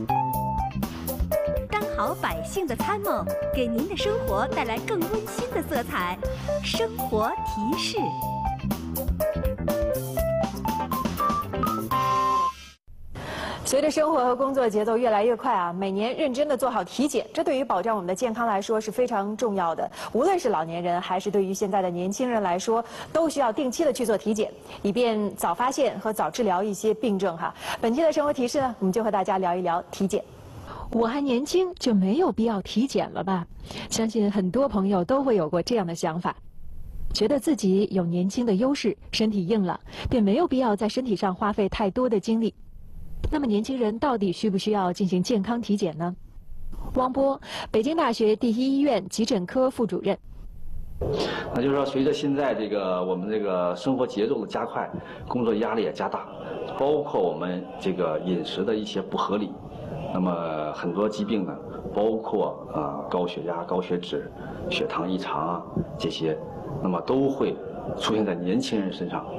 当好百姓的参谋，给您的生活带来更温馨的色彩。生活提示。 随着生活和工作节奏越来越快啊，每年认真的做好体检，这对于保障我们的健康来说是非常重要的。无论是老年人，还是对于现在的年轻人来说，都需要定期的去做体检，以便早发现和早治疗一些病症哈。本期的生活提示呢，我们就和大家聊一聊体检。我还年轻，就没有必要体检了吧？相信很多朋友都会有过这样的想法，觉得自己有年轻的优势，身体硬朗，便没有必要在身体上花费太多的精力。那么年轻人到底需不需要进行健康体检呢？汪波，北京大学第一医院急诊科副主任。 那就是说，随着现在我们生活节奏的加快，工作压力也加大，包括我们饮食的一些不合理，那么很多疾病呢，包括高血压、高血脂、血糖异常啊这些，那么都会出现在年轻人身上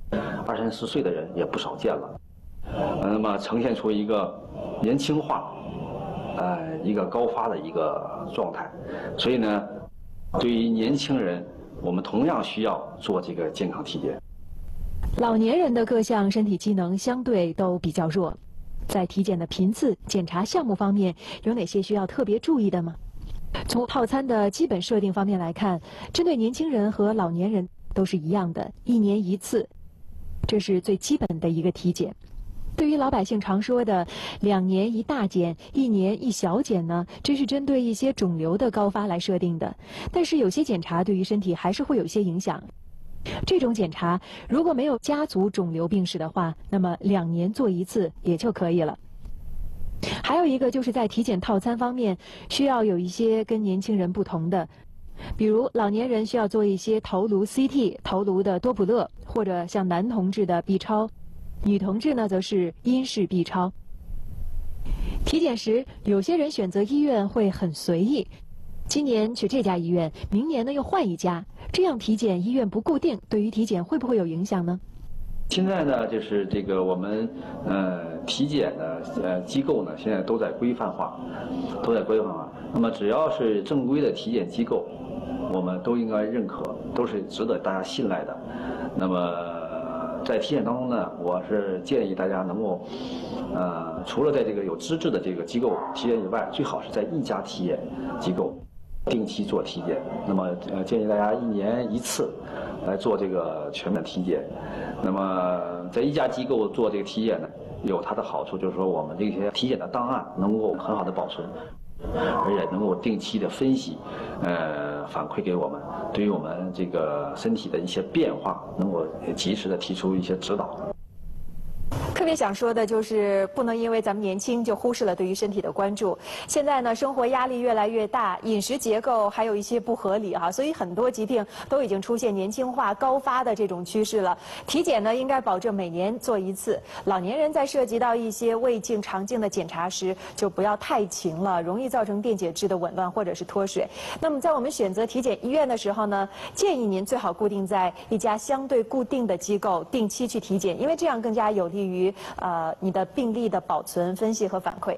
，20、30岁的人也不少见了。那么呈现出一个年轻化，一个高发的一个状态。所以呢，对于年轻人，我们同样需要做这个健康体检。 老年人的各项身体机能相对都比较弱，在体检的频次、检查项目方面，有哪些需要特别注意的吗？从套餐的基本设定方面来看，针对年轻人和老年人都是一样的，1年1次，这是最基本的一个体检。对于老百姓常说的2年1大检、1年1小检呢，这是针对一些肿瘤的高发来设定的。但是有些检查对于身体还是会有一些影响。这种检查如果没有家族肿瘤病史的话，那么2年做1次也就可以了。还有一个就是在体检套餐方面，需要有一些跟年轻人不同的。比如老年人需要做一些头颅 CT、头颅的多普勒，或者像男同志的 B 超。女同志呢，则是阴式 B 超。体检时，有些人选择医院会很随意，今年去这家医院，明年呢又换一家，这样体检医院不固定，对于体检会不会有影响呢？ 现在呢，就是我们体检的机构呢，现在都在规范化，那么只要是正规的体检机构，我们都应该认可，都是值得大家信赖的。那么在体检当中呢，我是建议大家能够，除了在有资质的机构体检以外，最好是在一家体检机构定期做体检。那么建议大家1年1次来做全面体检。那么在一家机构做体检呢，有它的好处，就是说我们这些体检的档案能够很好的保存，而且能够定期的分析，反馈给我们，对于我们身体的一些变化，能够及时的提出一些指导。 特别想说的就是不能因为咱们年轻就忽视了对于身体的关注。现在呢，生活压力越来越大，饮食结构还有一些不合理哈，所以很多疾病都已经出现年轻化高发的这种趋势了。体检呢，应该保证每年做1次。老年人在涉及到一些胃镜、肠镜的检查时，就不要太勤了，容易造成电解质的紊乱或者是脱水。那么在我们选择体检医院的时候呢，建议您最好固定在一家相对固定的机构，定期去体检，因为这样更加有利于你的病例的保存、分析和反馈。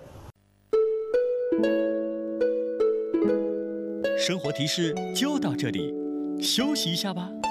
生活提示就到这里，休息一下吧。